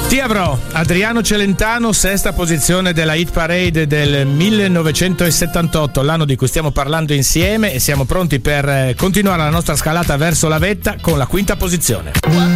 Ti avrò, Adriano Celentano, sesta posizione della Hit Parade del 1978, l'anno di cui stiamo parlando insieme, e siamo pronti per continuare la nostra scalata verso la vetta con la quinta posizione.